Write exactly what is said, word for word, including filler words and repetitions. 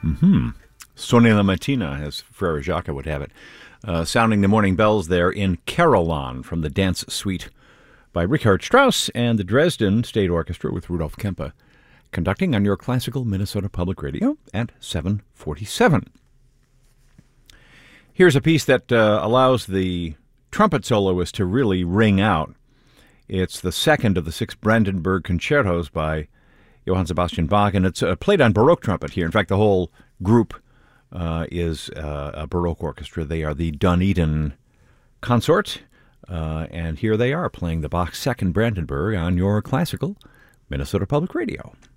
Mm-hmm. Sonne la mattina, as Frere Jacques would have it. Uh, sounding the morning bells there in Carolan from the Dance Suite by Richard Strauss and the Dresden State Orchestra with Rudolf Kempe, conducting on your classical Minnesota Public Radio at seven forty-seven. Here's a piece that uh, allows the trumpet soloist to really ring out. It's the second of the six Brandenburg concertos by Johann Sebastian Bach, and it's uh, played on Baroque trumpet here. In fact, the whole group uh, is uh, a Baroque orchestra. They are the Dunedin Consort, uh, and here they are playing the Bach Second Brandenburg on your classical Minnesota Public Radio.